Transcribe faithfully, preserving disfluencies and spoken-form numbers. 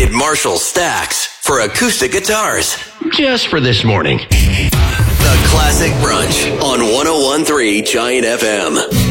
upgraded Marshall stacks for acoustic guitars. Just for this morning. The Classic Brunch on one oh one point three Giant F M.